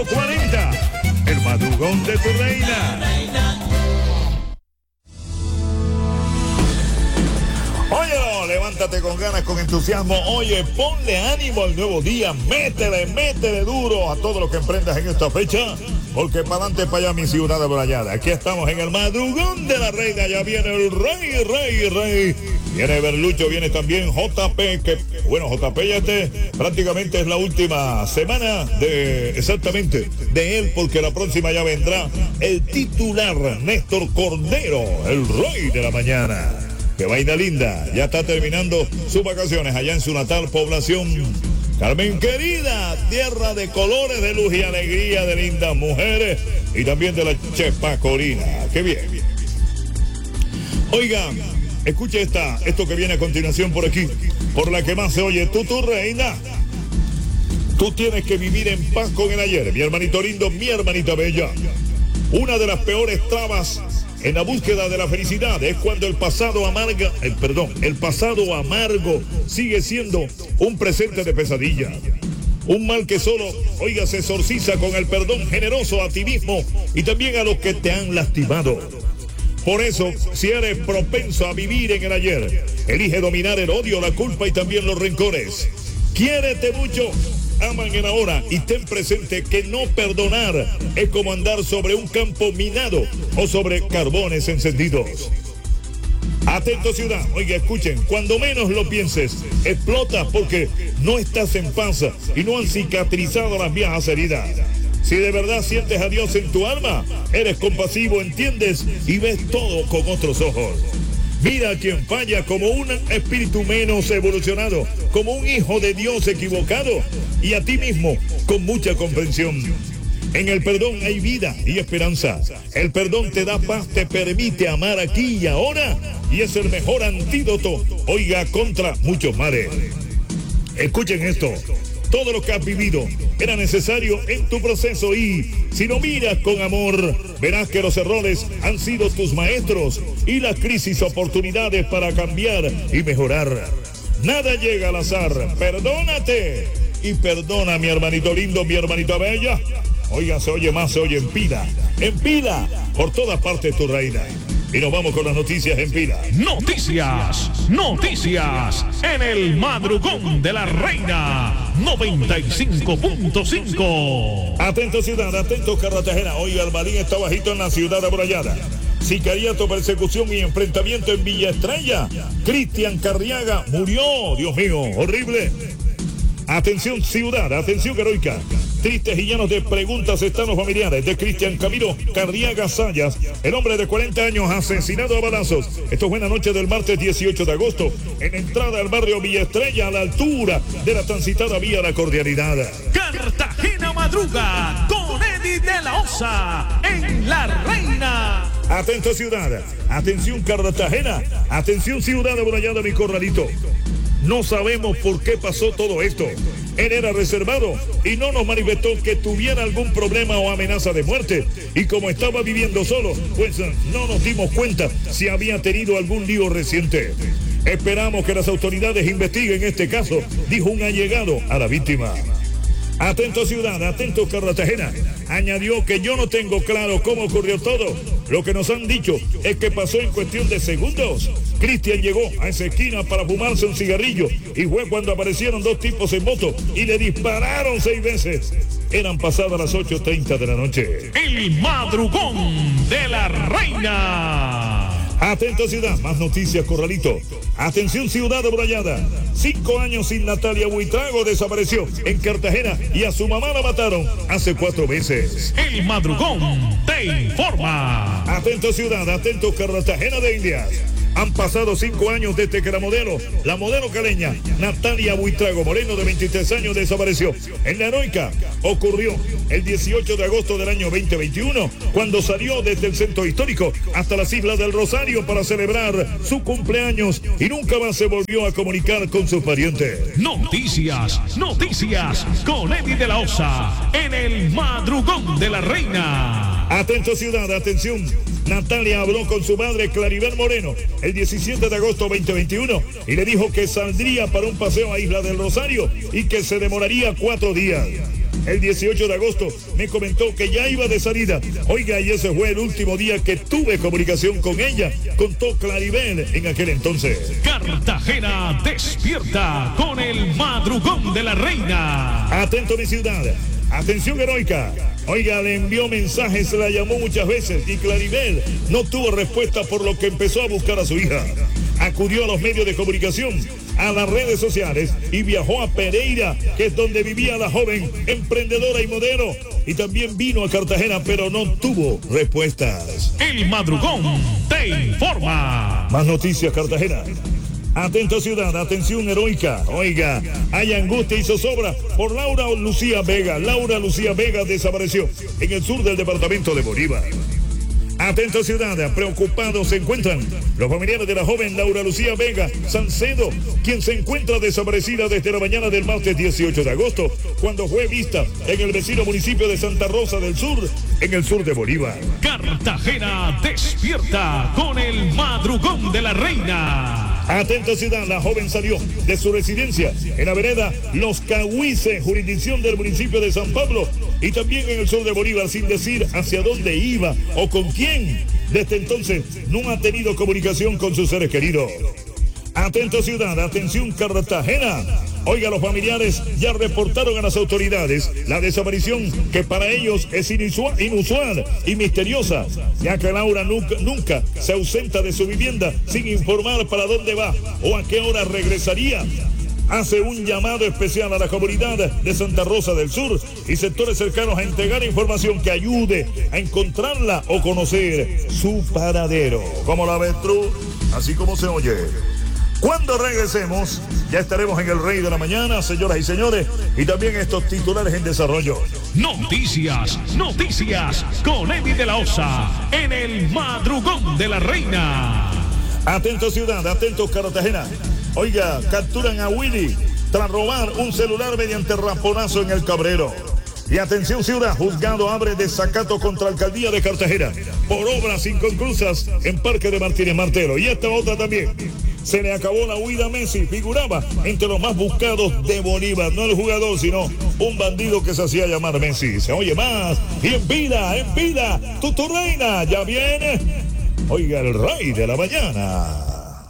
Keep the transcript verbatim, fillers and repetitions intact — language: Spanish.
cuarenta, el madrugón de tu reina. Óyelo, levántate con ganas, con entusiasmo. Oye, ponle ánimo al nuevo día. Métele, métele duro a todo lo que emprendas en esta fecha. Porque para adelante, para allá, mi ciudad abrayada. Aquí estamos en el madrugón de la reina. Ya viene el rey, rey, rey. Viene Berlucho, viene también J P, que, bueno, J P ya este prácticamente es la última semana de, exactamente, de él, porque la próxima ya vendrá el titular, Néstor Cordero, el rey de la mañana. Qué vaina linda, ya está terminando sus vacaciones allá en su natal población. Carmen querida, tierra de colores, de luz y alegría, de lindas mujeres y también de la chepa corina. Qué bien. Oigan, escuche esta, esto que viene a continuación por aquí, por la que más se oye. Tú, tu reina, tú tienes que vivir en paz con el ayer, mi hermanito lindo, mi hermanita bella. Una de las peores trabas en la búsqueda de la felicidad es cuando el pasado amarga, el perdón, el pasado amargo sigue siendo un presente de pesadilla. Un mal que solo, oiga, se exorciza con el perdón generoso a ti mismo y también a los que te han lastimado. Por eso, si eres propenso a vivir en el ayer, elige dominar el odio, la culpa y también los rencores. Quiérete mucho, ama en el ahora y ten presente que no perdonar es como andar sobre un campo minado o sobre carbones encendidos. Atento ciudad, oiga, escuchen, cuando menos lo pienses, explota porque no estás en paz y no han cicatrizado las viejas heridas. Si de verdad sientes a Dios en tu alma, eres compasivo, entiendes y ves todo con otros ojos. Mira a quien falla como un espíritu menos evolucionado, como un hijo de Dios equivocado y a ti mismo con mucha comprensión. En el perdón hay vida y esperanza. El perdón te da paz, te permite amar aquí y ahora y es el mejor antídoto, oiga, contra muchos males. Escuchen esto. Todo lo que has vivido era necesario en tu proceso y si lo miras con amor, verás que los errores han sido tus maestros y las crisis oportunidades para cambiar y mejorar. Nada llega al azar. Perdónate y perdona, mi hermanito lindo, mi hermanita bella. Oiga, se oye más, se oye en pila. En pila, por todas partes tu reina. Y nos vamos con las noticias en pila. Noticias, noticias, en el madrugón de la reina, noventa y cinco punto cinco. Atento ciudad, atento Cartagena. Hoy Almarín está bajito en la ciudad amurallada. Sicariato, persecución y enfrentamiento en Villa Estrella. Cristian Carriaga murió, Dios mío, horrible. Atención ciudad, atención heroica. Tristes y llenos de preguntas están los familiares de Cristian Camilo Carriaga Sayas, el hombre de cuarenta años asesinado a balazos. Esto fue en la noche del martes dieciocho de agosto, en entrada al barrio Villa Estrella, a la altura de la transitada vía La Cordialidad. Cartagena madruga con Eddie de la Osa en La Reina. Atento ciudad, atención Cartagena, atención ciudad amurallada, mi corralito. No sabemos por qué pasó todo esto. Él era reservado y no nos manifestó que tuviera algún problema o amenaza de muerte. Y como estaba viviendo solo, pues no nos dimos cuenta si había tenido algún lío reciente. Esperamos que las autoridades investiguen este caso, dijo un allegado a la víctima. Atento ciudad, atento Cartagena. Añadió que yo no tengo claro cómo ocurrió todo. Lo que nos han dicho es que pasó en cuestión de segundos. Cristian llegó a esa esquina para fumarse un cigarrillo y fue cuando aparecieron dos tipos en moto y le dispararon seis veces. Eran pasadas las ocho treinta de la noche. El madrugón de la reina. Atento ciudad, más noticias corralito. Atención ciudad amurallada. Cinco años sin Natalia Buitrago, desapareció en Cartagena y a su mamá la mataron hace cuatro meses. El madrugón te informa. Atento ciudad, atento Cartagena de Indias. Han pasado cinco años desde que la modelo, la modelo caleña, Natalia Buitrago Moreno, de veintitrés años, desapareció. En La Heroica ocurrió el dieciocho de agosto del año veinte veintiuno, cuando salió desde el centro histórico hasta las Islas del Rosario para celebrar su cumpleaños y nunca más se volvió a comunicar con sus parientes. Noticias, noticias, con Eddie de la Osa, en el madrugón de la reina. Atento ciudad, atención. Natalia habló con su madre Claribel Moreno el diecisiete de agosto veinte veintiuno y le dijo que saldría para un paseo a Isla del Rosario y que se demoraría cuatro días. El dieciocho de agosto me comentó que ya iba de salida. Oiga, y ese fue el último día que tuve comunicación con ella, contó Claribel en aquel entonces. Cartagena despierta con el madrugón de la reina. Atento mi ciudad, atención heroica. Oiga, le envió mensajes, la llamó muchas veces y Claribel no tuvo respuesta, por lo que empezó a buscar a su hija. Acudió a los medios de comunicación, a las redes sociales y viajó a Pereira, que es donde vivía la joven emprendedora y modelo. Y también vino a Cartagena, pero no tuvo respuestas. El madrugón te informa. Más noticias, Cartagena. Atento ciudad, atención heroica. Oiga, hay angustia y zozobra por Laura Lucía Vega. Laura Lucía Vega desapareció en el sur del departamento de Bolívar. Atento ciudad, preocupados se encuentran los familiares de la joven Laura Lucía Vega Salcedo, quien se encuentra desaparecida desde la mañana del martes dieciocho de agosto, cuando fue vista en el vecino municipio de Santa Rosa del Sur, en el sur de Bolívar. Cartagena despierta con el madrugón de la reina. Atento ciudad, la joven salió de su residencia en la vereda Los Cahuises, jurisdicción del municipio de San Pablo, y también en el sur de Bolívar, sin decir hacia dónde iba o con quién. Desde entonces no ha tenido comunicación con sus seres queridos. Atento ciudad, atención Cartagena. Oiga, los familiares ya reportaron a las autoridades la desaparición, que para ellos es inusual, inusual y misteriosa, ya que Laura nunca, nunca se ausenta de su vivienda sin informar para dónde va o a qué hora regresaría. Hace un llamado especial a la comunidad de Santa Rosa del Sur y sectores cercanos a entregar información que ayude a encontrarla o conocer su paradero. ¿Cómo la ves tú? Así como se oye. Cuando regresemos, ya estaremos en el Rey de la Mañana, señoras y señores, y también estos titulares en desarrollo. Noticias, noticias, con Eddie de la Osa, en el madrugón de la reina. Atento ciudad, atentos Cartagena. Oiga, capturan a Willy tras robar un celular mediante raponazo en el Cabrero. Y atención ciudad, juzgado abre desacato contra alcaldía de Cartagena por obras inconclusas en Parque de Martínez Martelo. Y esta otra también. Se le acabó la huida a Messi, figuraba entre los más buscados de Bolívar, no el jugador, sino un bandido que se hacía llamar Messi. Se oye más, y en vida, en vida, tu, tu reina, ya viene. Oiga, el Rey de la Mañana.